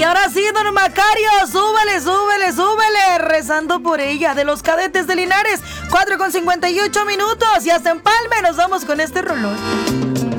ahora sí, don Macario, súbele, súbele, súbele, rezando por ella, de los Cadetes de Linares, 4:58 minutos, y hasta Empalme nos vamos con este rolón.